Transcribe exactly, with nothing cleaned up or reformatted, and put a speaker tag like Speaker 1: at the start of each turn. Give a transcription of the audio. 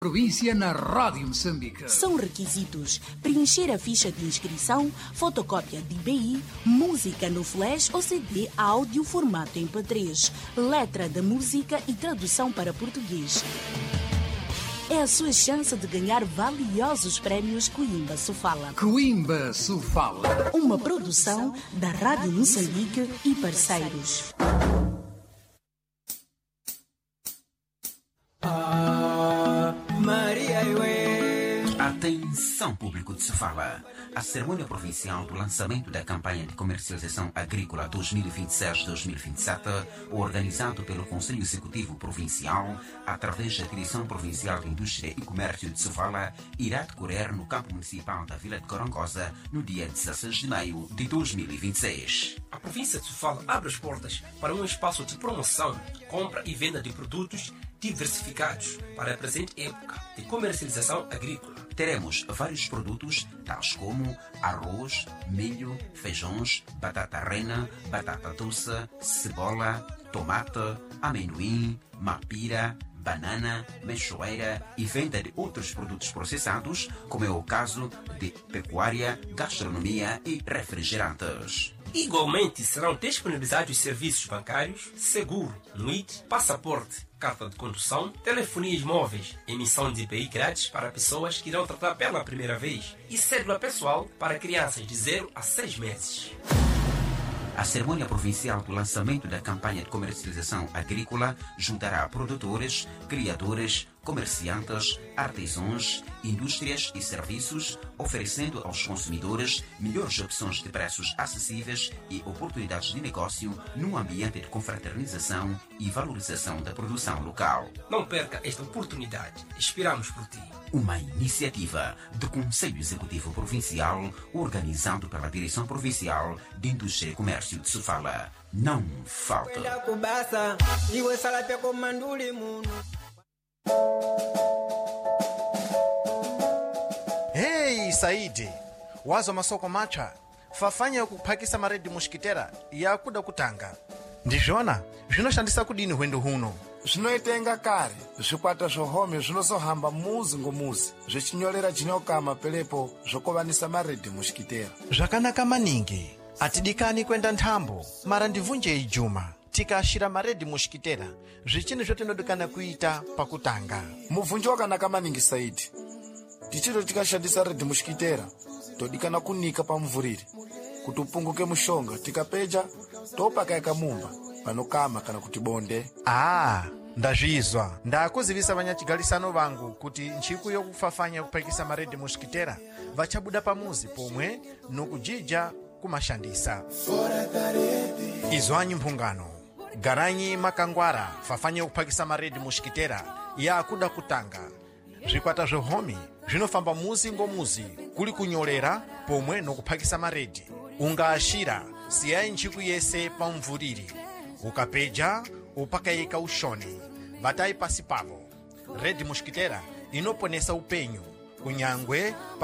Speaker 1: província na Rádio Moçambique.
Speaker 2: São requisitos: preencher a ficha de inscrição, fotocópia de I B I, música no flash ou C D áudio formato M P três, letra da música e tradução para português. É a sua chance de ganhar valiosos prémios Coimba Sofala.
Speaker 1: Coimba Sofala.
Speaker 2: Uma produção da Rádio Moçambique e parceiros.
Speaker 3: Atenção, público de Sofala. A cerimônia provincial do lançamento da campanha de comercialização agrícola dois mil e vinte e seis a dois mil e vinte e sete, organizado pelo Conselho Executivo Provincial, através da Direção Provincial de Indústria e Comércio de Sofala, irá decorrer no campo municipal da Vila de Corongosa no dia dezesseis de maio de dois mil e vinte e seis.
Speaker 4: A província de Sofala abre as portas para um espaço de promoção, compra e venda de produtos diversificados para a presente época de comercialização agrícola.
Speaker 3: Teremos vários produtos, tais como arroz, milho, feijões, batata rena, batata doce, cebola, tomate, amendoim, mapira, banana, mexoeira e venda de outros produtos processados, como é o caso de pecuária, gastronomia e refrigerantes.
Speaker 4: Igualmente, serão disponibilizados serviços bancários, seguro, N I T, passaporte, carta de condução, telefonias móveis, emissão de I P I grátis para pessoas que irão tratar pela primeira vez e cédula pessoal para crianças de zero a seis meses.
Speaker 3: A cerimônia provincial do lançamento da campanha de comercialização agrícola juntará produtores, criadores, comerciantes, artesãos, indústrias e serviços, oferecendo aos consumidores melhores opções de preços acessíveis e oportunidades de negócio num ambiente de confraternização e valorização da produção local.
Speaker 4: Não perca esta oportunidade. Esperamos por ti.
Speaker 3: Uma iniciativa do Conselho Executivo Provincial, organizado pela Direção Provincial de Indústria e Comércio de Sofala. Não falta.
Speaker 5: Hey, Saidi, wazo masoko macha fafanya kuphakisa maredi mushkitera yakuda kutanga ndizvona zvinoshandisa kudini hwendo huno
Speaker 6: zvinoitenga kare zvikwata zvohome zvinozohamba muzi ngomuzi zvichinyorera jinokama pelepo zvokovanisa maredhi mushkitera.
Speaker 5: Zvakanaka maningi. Atidikani kwenda nthambo mara ndivunje ijuma tikashira maredhi mushkitera zvichini zvotinodikana kuita pakutanga.
Speaker 6: Muvunjo wakanaka maningi Saidi. Tichito tikashandisa redhi mushkitera todikana kunika pamuvuriri kuti upunguke mushonga tikapeja topakayika mumba panokama kana kuti bonde.
Speaker 5: Ah, ndazvizwa. Ndakuzivisa vanyachigalisano vangu kuti nchiku yokufafanya kuphakisa maredhi mushkitera vachabuda pamuzi pomwe nokujija kumashandisa. Izwanyi mphungano. Garanyi makangwara fafanya kuphakisa maredhi mushkitera yakuda kutanga. Zvikwata zvohomi zvinofamba muzi ngomuzi kuli kunyolera pomwe nokuphakisa maredhi. Ungaashira siyayi nchiku yese pamvuriri. Ukapeja upakayika ushoni vatayi pasi pavo. Redhi mushkitera inoponesa upenyu kunyangwe